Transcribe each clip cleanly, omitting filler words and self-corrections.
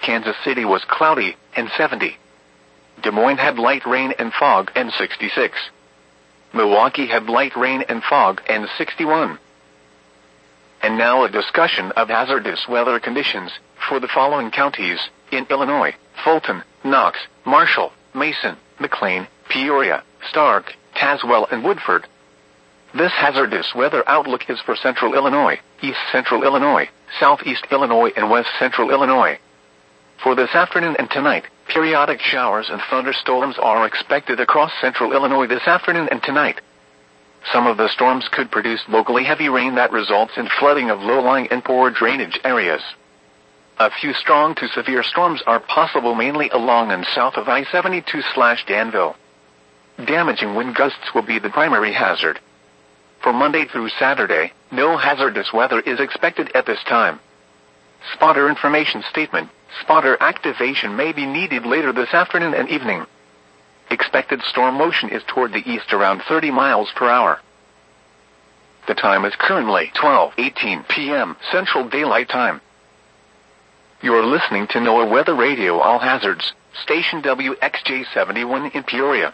Kansas City was cloudy, and 70. Des Moines had light rain and fog, and 66. Milwaukee had light rain and fog, and 61. And now a discussion of hazardous weather conditions for the following counties in Illinois: Fulton, Knox, Marshall, Mason, McLean, Peoria, Stark, Tazewell, and Woodford. This hazardous weather outlook is for Central Illinois, East Central Illinois, Southeast Illinois, and West Central Illinois. For this afternoon and tonight, periodic showers and thunderstorms are expected across Central Illinois this afternoon and tonight. Some of the storms could produce locally heavy rain that results in flooding of low-lying and poor drainage areas. A few strong to severe storms are possible mainly along and south of I-72/Danville. Damaging wind gusts will be the primary hazard. For Monday through Saturday, no hazardous weather is expected at this time. Spotter information statement: spotter activation may be needed later this afternoon and evening. Expected storm motion is toward the east around 30 miles per hour. The time is currently 12:18 p.m. Central Daylight Time. You're listening to NOAA Weather Radio All Hazards, station WXJ71 in Peoria.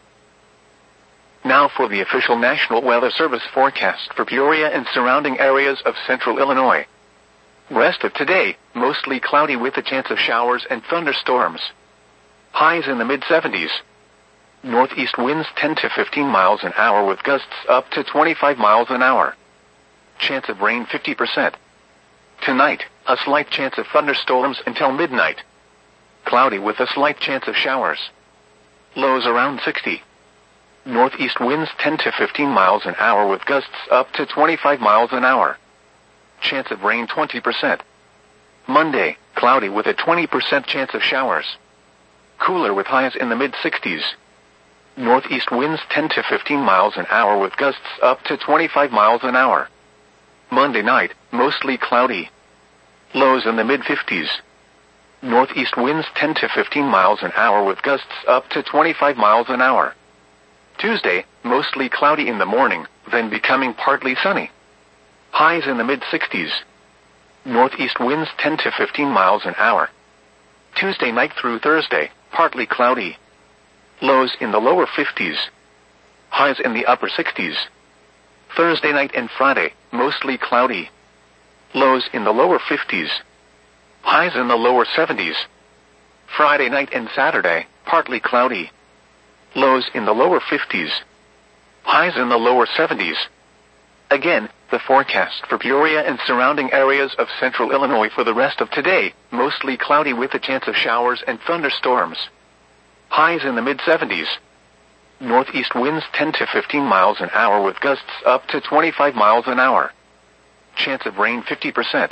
Now for the official National Weather Service forecast for Peoria and surrounding areas of Central Illinois. Rest of today, mostly cloudy with a chance of showers and thunderstorms. Highs in the mid-70s. Northeast winds 10 to 15 miles an hour with gusts up to 25 miles an hour. Chance of rain 50%. Tonight, a slight chance of thunderstorms until midnight. Cloudy with a slight chance of showers. Lows around 60. Northeast winds 10 to 15 miles an hour with gusts up to 25 miles an hour. Chance of rain 20%. Monday, cloudy with a 20% chance of showers. Cooler with highs in the mid-60s. Northeast winds 10 to 15 miles an hour with gusts up to 25 miles an hour. Monday night, mostly cloudy. Lows in the mid-50s. Northeast winds 10 to 15 miles an hour with gusts up to 25 miles an hour. Tuesday, mostly cloudy in the morning, then becoming partly sunny. Highs in the mid-60s. Northeast winds 10 to 15 miles an hour. Tuesday night through Thursday, partly cloudy. Lows in the lower 50s. Highs in the upper 60s. Thursday night and Friday, mostly cloudy. Lows in the lower 50s. Highs in the lower 70s. Friday night and Saturday, partly cloudy. Lows in the lower 50s. Highs in the lower 70s. Again, the forecast for Peoria and surrounding areas of Central Illinois for the rest of today, mostly cloudy with a chance of showers and thunderstorms. Highs in the mid-70s. Northeast winds 10 to 15 miles an hour with gusts up to 25 miles an hour. Chance of rain 50%.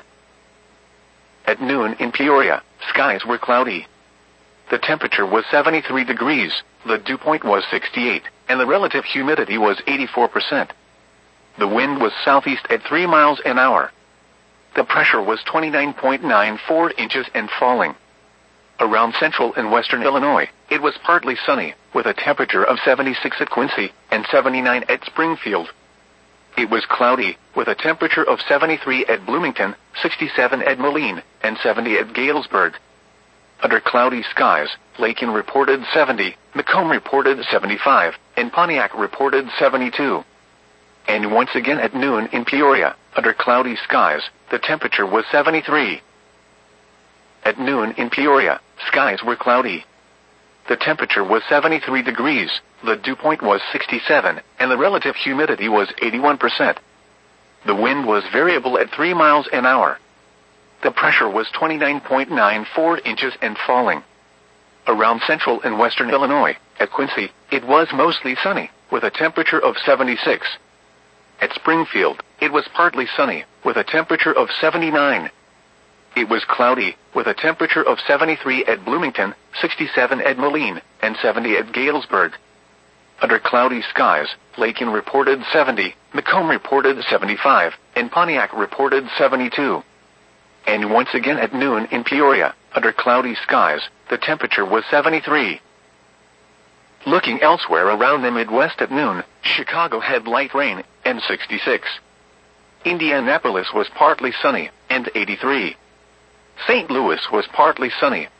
At noon in Peoria, skies were cloudy. The temperature was 73 degrees, the dew point was 68, and the relative humidity was 84%. The wind was southeast at 3 miles an hour. The pressure was 29.94 inches and falling. Around central and western Illinois, it was partly sunny, with a temperature of 76 at Quincy and 79 at Springfield. It was cloudy, with a temperature of 73 at Bloomington, 67 at Moline, and 70 at Galesburg. Under cloudy skies, Lakin reported 70, Macomb reported 75, and Pontiac reported 72. And once again at noon in Peoria, under cloudy skies, the temperature was 73. At noon in Peoria, skies were cloudy. The temperature was 73 degrees, the dew point was 67, and the relative humidity was 81%. The wind was variable at 3 miles an hour. The pressure was 29.94 inches and falling. Around central and western Illinois, at Quincy, it was mostly sunny, with a temperature of 76. At Springfield, it was partly sunny, with a temperature of 79. It was cloudy, with a temperature of 73 at Bloomington, 67 at Moline, and 70 at Galesburg. Under cloudy skies, Lakin reported 70, Macomb reported 75, and Pontiac reported 72. And once again at noon in Peoria, under cloudy skies, the temperature was 73. Looking elsewhere around the Midwest at noon, Chicago had light rain, and 66. Indianapolis was partly sunny, and 83. St. Louis was partly sunny,